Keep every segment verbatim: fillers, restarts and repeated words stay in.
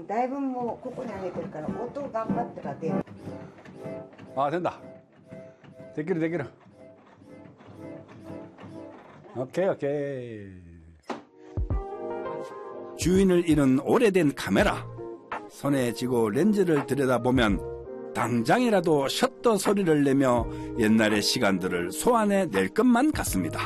だいぶもうここに上げてるから音頑張ったら出る。 아 된다. 되기를 되기를. 오케이 오케이. 주인을 잃은 오래된 카메라. 손에 쥐고 렌즈를 들여다보면 당장이라도 셔터 소리를 내며 옛날의 시간들을 소환해낼 것만 같습니다.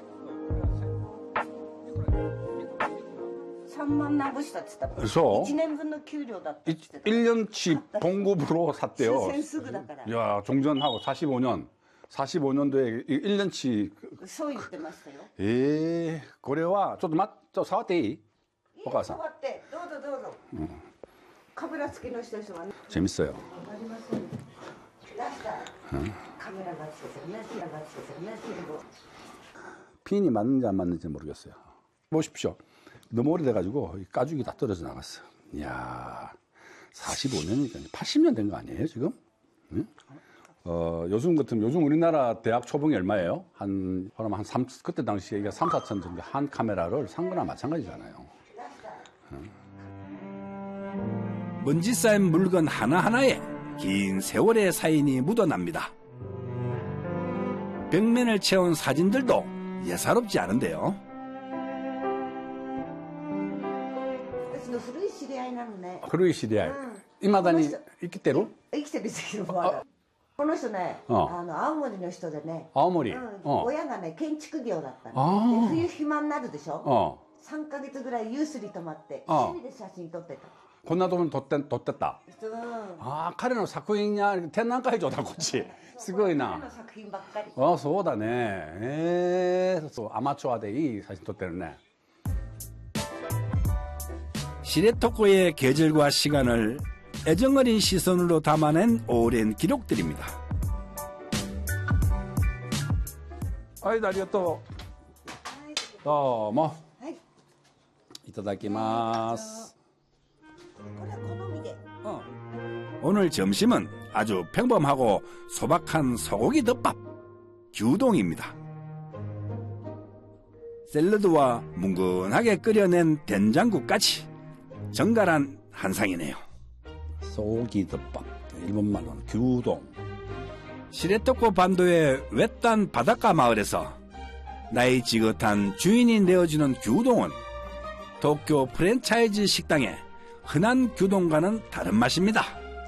삼만 원したって言ったもん。 그래서 いちねんぶんの給料だったって言ってた。 일 년치 봉급으로 샀대요. 数千すぐだから。 야, 종전하고 사십오 년, 사십오 년도에 일 년치. そう言ってましたよ。 에, これはちょっと待って、触っていい? お母さん。 触って、どうぞどうぞ。うん、カメラ付きの人はね。 재밌어요. わかりません。出した。응? 카메라가 있어서 메시아가 있어서 메시아고. 핀이 맞는지 안 맞는지 모르겠어요. 보십시오. 너무 오래돼가지고 가죽이 다 떨어져 나갔어요. 이야, 사십오 년이니까 팔십 년 된 거 아니에요 지금? 응? 어, 요즘 같으면 요즘 우리나라 대학 초봉이 얼마예요? 한 그럼 한 삼, 그때 당시에 이게 삼, 사천 정도 한 카메라를 산 거나 마찬가지잖아요. 응? 먼지 쌓인 물건 하나하나에 긴 세월의 사인이 묻어납니다. 벽면을 채운 사진들도 예사롭지 않은데요. 古い知り合いなのね。 古い知り合い。いまだに生きてる？ 生きてるけどまだ。この人ね、あの青森の人でね。 青森。 親がね建築業だったの。で冬暇になるでしょ。三ヶ月ぐらいユースに泊まって一人で写真撮ってた。 こんなところに撮って撮ってた。ああ、彼の作品や展覧会場だこっち。すごいな。 彼の作品ばっかり。 ああ、そうだね。ええ、そうアマチュアでいい写真撮ってるね。 시레토코의 계절과 시간을 애정어린 시선으로 담아낸 오랜 기록들입니다. 아이, 아리가또. 도모. 이타다키마스. 오늘 점심은 아주 평범하고 소박한 소고기 덮밥, 규동입니다. 샐러드와 뭉근하게 끓여낸 된장국까지 정갈한 한상이네요. 소고기덮밥, 일본말로는 규동. 시레토코 반도의 외딴 바닷가 마을에서 나이 지긋한 주인이 내어주는 규동은 도쿄 프랜차이즈 식당의 흔한 규동과는 다른 맛입니다.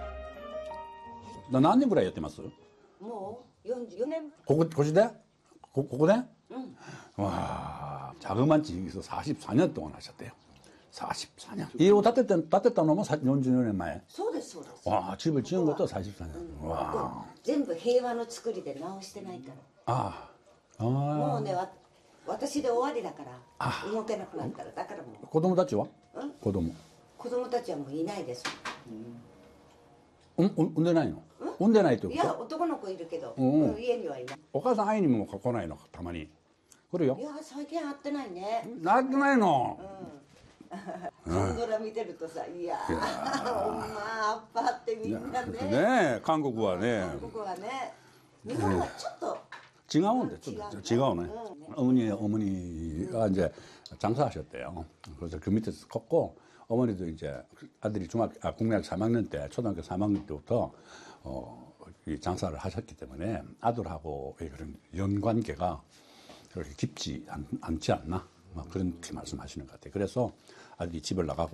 너 몇 년ぐらいやってます? 뭐, 사십사 년. 고고, 고시대? 고, 고고대? 응. 와, 자그만 집에서 사십사 년 동안 하셨대요. 사십사 년. 이 옷 땄던, 땄던 놈은 사십 년前. そうですそうです. 와, 집을 지은 것도 사십사 년. 응. 와. 全部平和の作りで直してないから. 아. 아. もうね、私で終わりだから。動けなくなったらだからもう。 子供たちは? 응? 子供. 子供たちはもういないです. 응?産んでないの? 응? 産んでないってこと? いや、男の子いるけど、うん、家にはいない。 お母さん会いにも来ないのたまに。来るよ。 いや、最近会ってないね。 会ってないの? 응. カンドラ見てるとさ、いやー、まあ、アッパーってみんなね。 ねえ、韓国はね。 韓国はね。日本はちょっと。 違うんで、ちょっと違うね。어머니, 어머니가 이제 장사하셨대요. 그래서 그 밑에서 컸고, 어머니도 이제 아들이 중학, 아, 국민학교 삼 학년 때, 초등학교 삼 학년 때부터, 어, 이 장사를 하셨기 때문에 아들하고의 그런 연관계가 그렇게 깊지 않, 않지 않나? 막 그렇게 말씀하시는 것 같아요. 그래서 아들이 집을 나가고